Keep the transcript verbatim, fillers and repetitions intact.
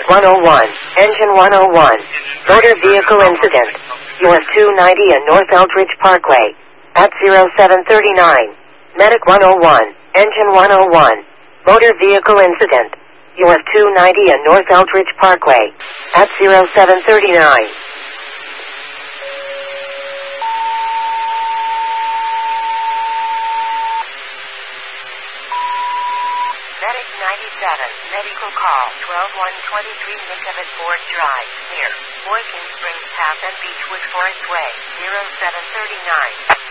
Medic one oh one, Engine one oh one, motor vehicle incident. U S two ninety and North Eldridge Parkway. At zero seven thirty-nine. Medic one oh one, Engine one oh one, motor vehicle incident. U S two ninety and North Eldridge Parkway. At zero seven thirty-nine. Medic ninety-seven, medical call, twelve one twenty-three Nicovet Ford Drive, near Boykin Springs Path and Beechwood Forest Way, zero seven thirty-nine.